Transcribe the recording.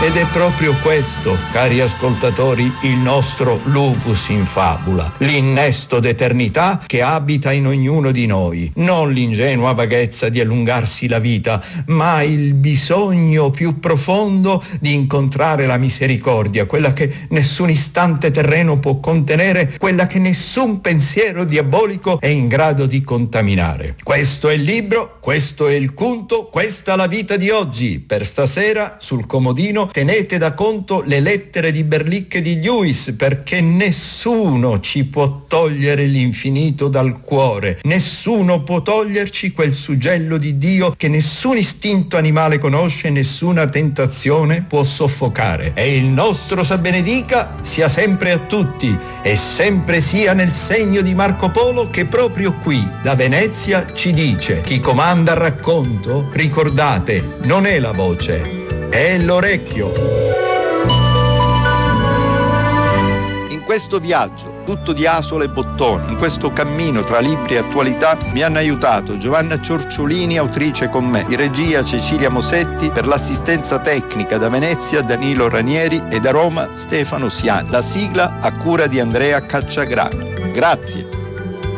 Ed è proprio questo, cari ascoltatori, il nostro lupus in fabula, l'innesto d'eternità che abita in ognuno di noi, non l'ingenua vaghezza di allungarsi la vita, ma il bisogno più profondo di incontrare la misericordia, quella che nessun istante terreno può contenere, quella che nessun pensiero diabolico è in grado di contaminare. Questo è il libro, questo è il conto, questa la vita di oggi. Per stasera sul comodino tenete da conto le lettere di Berlic e di Lewis, perché nessuno ci può togliere l'infinito dal cuore, nessuno può toglierci quel suggello di Dio che nessun istinto animale conosce, nessuna tentazione può soffocare. E il nostro sa benedica sia sempre a tutti e sempre sia nel segno di Marco Polo, che proprio qui da Venezia ci dice: chi comanda il racconto, ricordate, non è la voce, è l'orecchio. In questo viaggio, tutto di asole e bottoni, in questo cammino tra libri e attualità, mi hanno aiutato Giovanna Ciorciolini, autrice con me, di regia Cecilia Mosetti, per l'assistenza tecnica da Venezia Danilo Ranieri e da Roma Stefano Siani. La sigla a cura di Andrea Cacciagrano. Grazie.